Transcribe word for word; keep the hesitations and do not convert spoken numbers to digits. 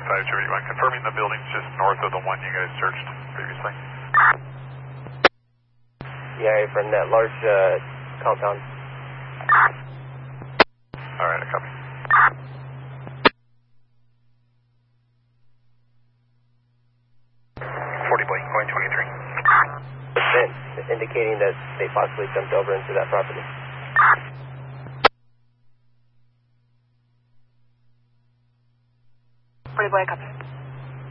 five zero one, confirming the building's just north of the one you guys searched previously. Yeah, from that large uh, compound. All right, I copy. forty Blake, going twenty-three. The fence indicating that they possibly jumped over into that property. forty Blake, copy.